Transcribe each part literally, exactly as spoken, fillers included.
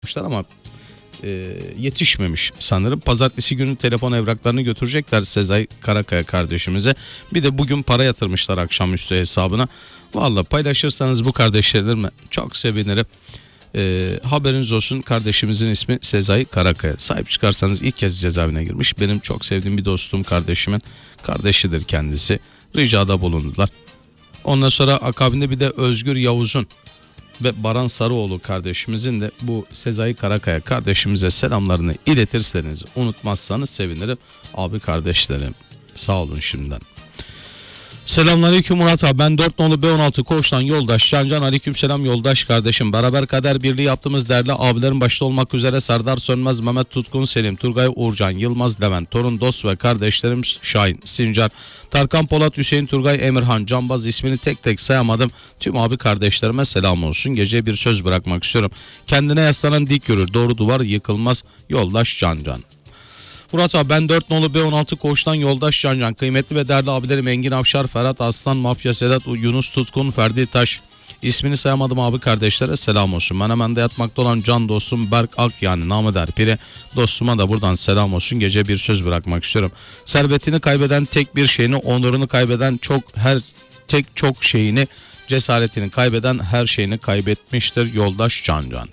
ama e, yetişmemiş sanırım. Pazartesi günü telefon evraklarını götürecekler Sezai Karakaya kardeşimize. Bir de bugün para yatırmışlar akşamüstü hesabına. Vallahi paylaşırsanız bu kardeşlerime çok sevinirim. E, haberiniz olsun, kardeşimizin ismi Sezai Karakaya. Sahip çıkarsanız, ilk kez cezaevine girmiş. Benim çok sevdiğim bir dostum, kardeşimin kardeşidir kendisi. Ricada bulundular. Ondan sonra akabinde bir de Özgür Yavuz'un ve Baran Sarıoğlu kardeşimizin de bu Sezai Karakaya kardeşimize selamlarını iletirseniz, unutmazsanız sevinirim. Abi kardeşlerim, sağ olun şimdiden. Selamünaleyküm Murat abi, ben dört nolu B on altı Koç'tan yoldaş Cancan. Aleykümselam yoldaş kardeşim. Beraber kader birliği yaptığımız değerli abilerin başta olmak üzere Serdar Sönmez, Mehmet Tutkun, Selim, Turgay Uğurcan, Yılmaz Levent, Torun Dost ve kardeşlerim Şahin, Sincar, Tarkan Polat, Hüseyin Turgay, Emirhan, Canbaz, ismini tek tek sayamadım. Tüm abi kardeşlerime selam olsun. Geceye bir söz bırakmak istiyorum. Kendine yaslanan dik yürür, doğru duvar yıkılmaz yoldaş Cancan. Murat abi, ben dört nolu B on altı Koç'tan yoldaş Cancan. Kıymetli ve değerli abilerim Engin Afşar, Ferhat Aslan, Mafya Sedat, Yunus Tutkun, Ferdi Taş. İsmini sayamadım abi kardeşlere selam olsun. Menemen'de yatmakta olan can dostum Berk Ak, yani namı der Piri. Dostuma da buradan selam olsun. Gece bir söz bırakmak istiyorum. Servetini kaybeden tek bir şeyini, onurunu kaybeden çok her tek çok şeyini, cesaretini kaybeden her şeyini kaybetmiştir yoldaş Cancan.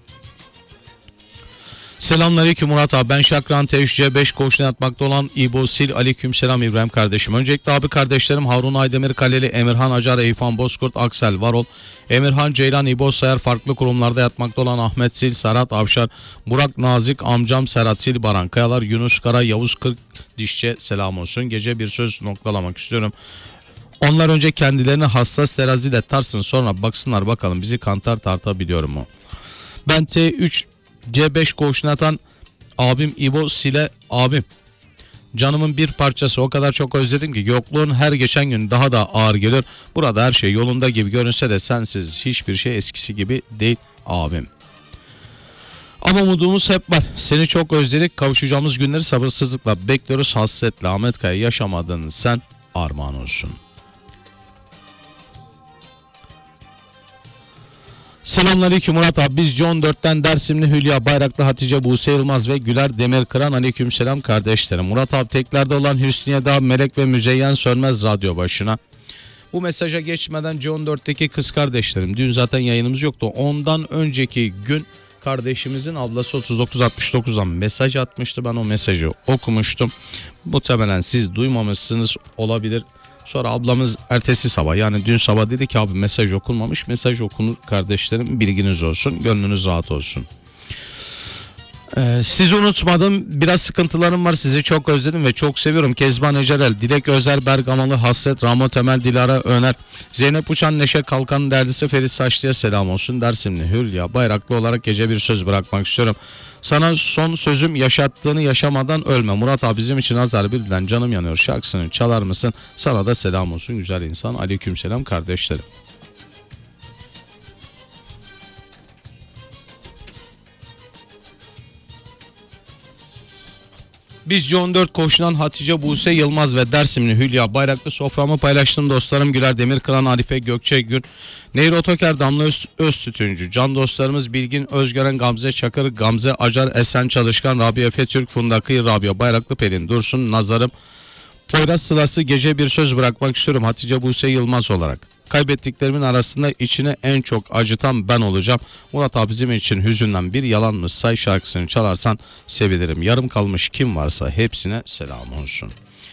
Selamünaleyküm Murat abi, ben Şakran T üç C beş Koç'ta yatmakta olan İbo Sil. Aleykümselam İbrahim kardeşim. Öncelikle abi kardeşlerim Harun Aydemir Kaleli, Emirhan Acar, Eyfan Bozkurt, Aksel Varol, Emirhan Ceylan, İbo Sayar, farklı kurumlarda yatmakta olan Ahmet Sil, Serhat Avşar, Burak Nazik, amcam Serhat Sil, Baran Kayalar, Yunus Kara, Yavuz Kırk Dişçe selam olsun. Gece bir söz noktalamak istiyorum. Onlar önce kendilerini hassas teraziyle tarsın, sonra baksınlar bakalım bizi kantar tartabiliyor mu? Ben T üç C beş Koç'una atan abim İbo Sil'e abim. Canımın bir parçası, o kadar çok özledim ki yokluğun her geçen gün daha da ağır gelir. Burada her şey yolunda gibi görünse de sensiz hiçbir şey eskisi gibi değil abim. Ama umudumuz hep var. Seni çok özledik. Kavuşacağımız günleri sabırsızlıkla bekliyoruz. Hasretle Ahmet Kaya, yaşamadın sen, armağan olsun. Selamünaleyküm Murat abi, biz John dörtten Dersimli Hülya Bayraklı, Hatice Buse Yılmaz ve Güler Demirkıran. Aleykümselam kardeşlerim. Murat abi, teklerde olan Hüsniye Dağ, Melek ve Müzeyyen Sönmez radyo başına. Bu mesaja geçmeden John dörtteki kız kardeşlerim, dün zaten yayınımız yoktu. Ondan önceki gün kardeşimizin ablası otuz dokuz altmış dokuzdan mesaj atmıştı. Ben o mesajı okumuştum. Muhtemelen siz duymamışsınız olabilir. Sonra ablamız ertesi sabah, yani dün sabah dedi ki abi mesaj okunmamış. Mesaj okunur kardeşlerim, bilginiz olsun, gönlünüz rahat olsun. Ee, sizi unutmadım, biraz sıkıntılarım var, sizi çok özledim ve çok seviyorum. Kezban Ecerel, Dilek Özer, Bergamalı Hasret, Ramo Temel, Dilara Öner, Zeynep Uçan, Neşe Kalkan, Derdisi Ferit Saçlı'ya selam olsun. Dersimli Hülya Bayraklı olarak gece bir söz bırakmak istiyorum. Sana son sözüm, yaşattığını yaşamadan ölme. Murat abi, bizim için Azar Bülbül'den Canım Yanıyor şarkısını çalar mısın? Sana da selam olsun güzel insan. Aleykümselam kardeşlerim. Biz on dört Koç'tan Hatice Buse Yılmaz ve Dersimli Hülya Bayraklı soframı paylaştım dostlarım. Güler Demirkıran, Arife Gökçe Gül, Nehir Otoker, Damla Öz, Öztütüncü, can dostlarımız Bilgin Özgören, Gamze Çakır, Gamze Acar, Esen Çalışkan, Rabia Efe Türk, Funda Kıyır, Rabia Bayraklı, Pelin Dursun, Nazarım, Poyraz Sılası. Gece bir söz bırakmak istiyorum Hatice Buse Yılmaz olarak. Kaybettiklerimin arasında içine en çok acıtan ben olacağım. Murat abi, bizim için hüzünden bir yalan mı say şarkısını çalarsan sevinirim. Yarım kalmış kim varsa hepsine selam olsun.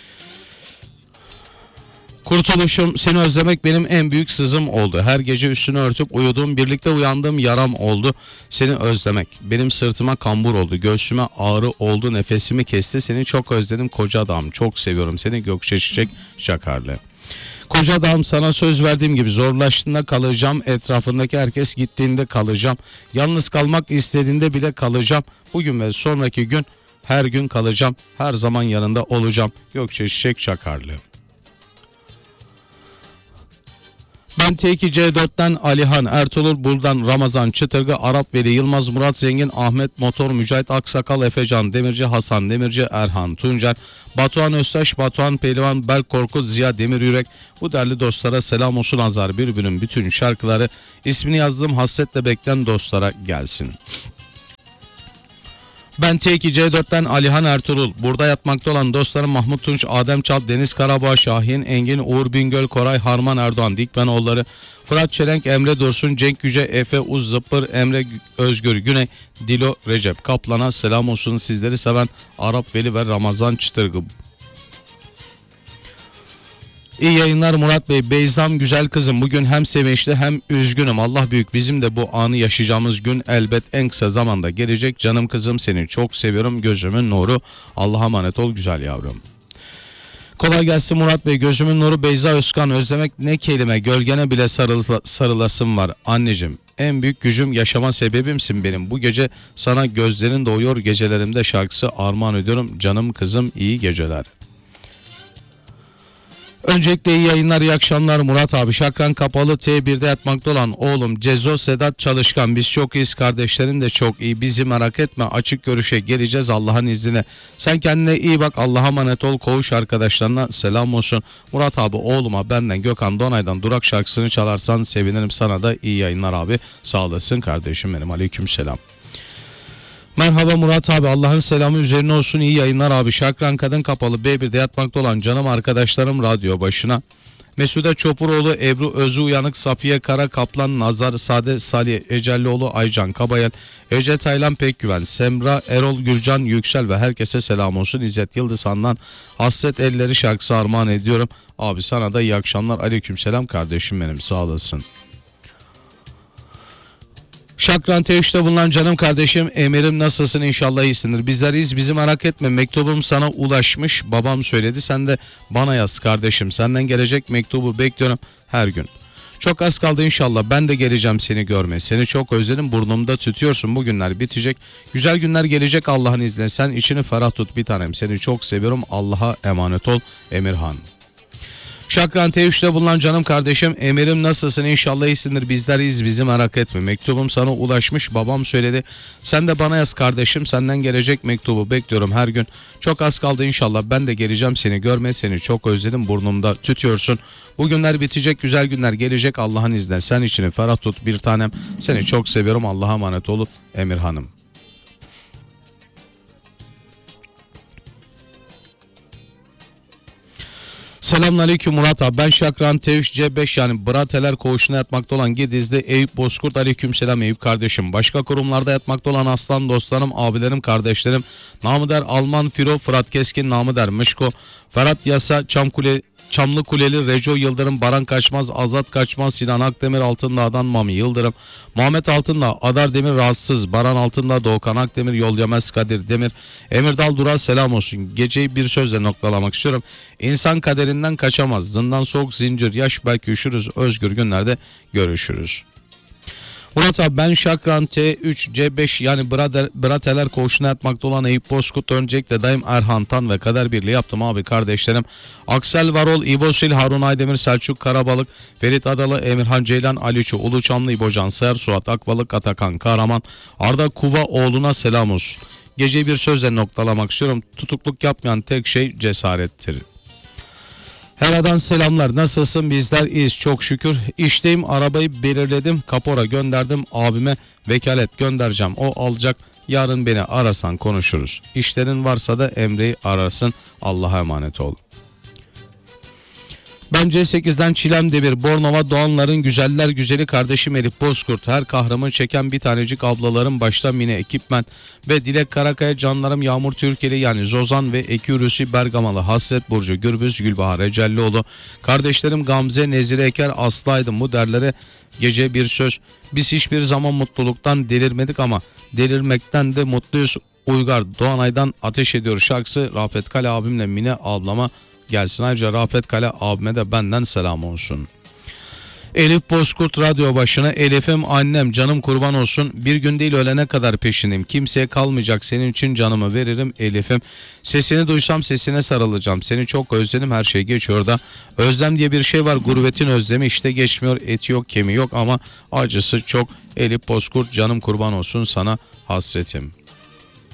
Kurtuluşum, seni özlemek benim en büyük sızım oldu. Her gece üstünü örtüp uyuduğum, birlikte uyandığım yaram oldu. Seni özlemek benim sırtıma kambur oldu. Göğsüme ağrı oldu, nefesimi kesti. Seni çok özledim koca adam, çok seviyorum seni Gökçe Çiçek Şakarlı. Koca adam, sana söz verdiğim gibi zorlaştığında kalacağım. Etrafındaki herkes gittiğinde kalacağım. Yalnız kalmak istediğinde bile kalacağım. Bugün ve sonraki gün her gün kalacağım. Her zaman yanında olacağım. Gökçe Çiçek Çakarlı. Ben T iki C dörtten Alihan Ertuğrul, Buldan Ramazan Çıtırgı, Arap Veli Yılmaz, Murat Zengin, Ahmet Motor, Mücahit Aksakal, Efecan Demirci, Hasan Demirci, Erhan Tuncer, Batuhan Öztaş, Batuhan Pehlivan, Berk Korkut, Ziya Demiryürek. Bu değerli dostlara selam olsun. Azar Bülbül'ün bütün şarkıları ismini yazdığım hasretle bekleyen dostlara gelsin. Ben T iki C dört'ten Alihan Ertuğrul. Burada yatmakta olan dostlarım Mahmut Tunç, Adem Çal, Deniz Karabağ, Şahin Engin, Uğur Bingöl, Koray Harman Erdoğan, Dikmenoğulları, Fırat Çelenk, Emre Dursun, Cenk Yüce, Efe Uz Zıpır, Emre Özgür Güney, Dilo Recep Kaplan'a selam olsun. Sizleri seven Arap Veli ve Ramazan Çıtırgı. İyi yayınlar Murat Bey. Beyzam güzel kızım, bugün hem sevinçli hem üzgünüm. Allah büyük, bizim de bu anı yaşayacağımız gün elbet en kısa zamanda gelecek. Canım kızım, seni çok seviyorum, gözümün nuru. Allah'a emanet ol güzel yavrum. Kolay gelsin Murat Bey. Gözümün nuru Beyza Özkan. Özlemek ne kelime, gölgene bile sarıla, sarılasım var. Anneciğim, en büyük gücüm, yaşama sebebimsin benim. Bu gece sana gözlerin doğuyor gecelerimde şarkısı armağan ediyorum. Canım kızım, iyi geceler. Öncelikle iyi yayınlar, iyi akşamlar Murat abi. Şakran Kapalı T bir'de yatmakta olan oğlum Cezo Sedat Çalışkan. Biz çok iyiyiz, kardeşlerin de çok iyi. Bizi merak etme, açık görüşe geleceğiz Allah'ın izniyle. Sen kendine iyi bak, Allah'a emanet ol. Koğuş arkadaşlarına selam olsun. Murat abi, oğluma benden Gökhan Donay'dan Durak şarkısını çalarsan sevinirim. Sana da iyi yayınlar abi. Sağ olasın kardeşim benim. Aleyküm selam. Merhaba Murat abi, Allah'ın selamı üzerine olsun, iyi yayınlar abi. Şakran Kadın Kapalı B bir'de yatmakta olan canım arkadaşlarım radyo başına. Mesude Çopuroğlu, Ebru Özü Uyanık, Safiye Kara Kaplan, Nazar Sade Salih Ecellioğlu, Aycan Kabayel, Ece Taylan Pekgüven, Semra Erol Gürcan Yüksel ve herkese selam olsun. İzzet Yıldızhan'dan Hasret Elleri şarkısı armağan ediyorum. Abi sana da iyi akşamlar, aleykümselam kardeşim benim, sağ olasın. Şakran T üç'te bulunan canım kardeşim Emir'im, nasılsın, inşallah iyisindir. Bizleriz, bizi merak etme, mektubum sana ulaşmış, babam söyledi, sen de bana yaz kardeşim. Senden gelecek mektubu bekliyorum her gün. Çok az kaldı, inşallah ben de geleceğim seni görmeye. Seni çok özledim, burnumda tütüyorsun. Bu günler bitecek, güzel günler gelecek Allah'ın izniyle. Sen içini ferah tut bir tanem, seni çok seviyorum, Allah'a emanet ol Emirhan. Şakran T üç'te bulunan canım kardeşim Emir'im, nasılsın, inşallah iyisindir. Bizleriz, bizi merak etme, mektubum sana ulaşmış, babam söyledi, sen de bana yaz kardeşim. Senden gelecek mektubu bekliyorum her gün. Çok az kaldı, inşallah ben de geleceğim seni görmeye. Seni çok özledim, burnumda tütüyorsun. Bu günler bitecek, güzel günler gelecek Allah'ın izniyle. Sen içini ferah tut bir tanem, seni çok seviyorum, Allah'a emanet ol Emir Hanım. Selamünaleyküm Murat abi. Ben Şakran T üç C beş yani Brateler koğuşuna yatmakta olan Gediz'de Eyüp Bozkurt. Aleykümselam Eyüp kardeşim. Başka kurumlarda yatmakta olan aslan dostlarım, abilerim, kardeşlerim. Namı der Alman Firo, Fırat Keskin, namı der Mışko, Ferhat Yasa, Çamkule, Çamlı Kuleli, Reco Yıldırım, Baran Kaçmaz, Azat Kaçmaz, Sinan Akdemir, Altındağ'dan Mami Yıldırım, Muhammed Altındağ, Adar Demir rahatsız, Baran Altındağ, Doğukan Akdemir, Yol Yemez Kadir Demir, Emirdal Dural selam olsun. Geceyi bir sözle noktalamak istiyorum. İnsan kaderinden kaçamaz. Zindan soğuk zincir, yaş belki üşürüz. Özgür günlerde görüşürüz. Murat abi, ben Şakran T üç C beş yani Brader, Brateler koğuşuna yatmakta olan Eyüp Bozkurt. Öncelikle dayım Erhan Tan ve Kader Birliği yaptım abi kardeşlerim. Aksel Varol, İbo Sil, Harun Aydemir, Selçuk Karabalık, Ferit Adalı, Emirhan Ceylan, Aliço, Uluçamlı, İbocan Sayar, Suat Akbalık, Atakan Karaman, Arda Kuva oğluna selam olsun. Geceyi bir sözle noktalamak istiyorum. Tutukluk yapmayan tek şey cesarettir. Hera'dan selamlar. Nasılsın? Bizler iyiyiz çok şükür. İşteyim, arabayı belirledim. Kapora gönderdim. Abime vekalet göndereceğim. O alacak. Yarın beni ararsan konuşuruz. İşlerin varsa da Emre'yi ararsın. Allah'a emanet ol. Ben C sekizden Çilem Demir, Bornova Doğanların güzeller güzeli kardeşim Elif Bozkurt. Her kahrımı çeken bir tanecik ablalarım, başta Mine Ekipmen ve Dilek Karakaya, canlarım Yağmur Türkeli yani Zozan ve Ekürüsü Bergamalı, Hasret Burcu, Gürbüz Gülbahar Ecellioğlu, kardeşlerim Gamze, Nezire Eker, Aslı Aydın. Bu derlere gece bir söz. Biz hiçbir zaman mutluluktan delirmedik ama delirmekten de mutluyuz. Uygar Doğanay'dan Ateş Ediyor şarkısı Rafet Kale abimle Mine ablama gelsin. Ayrıca Rafet Kale abime de benden selam olsun. Elif Bozkurt radyo başına. Elif'im annem, canım kurban olsun. Bir gün değil ölene kadar peşindeyim. Kimseye kalmayacak, senin için canımı veririm Elif'im. Sesini duysam sesine sarılacağım. Seni çok özledim, her şey geçiyor da. Özlem diye bir şey var, gurbetin özlemi işte geçmiyor. Eti yok, kemiği yok ama acısı çok. Elif Bozkurt, canım kurban olsun sana hasretim.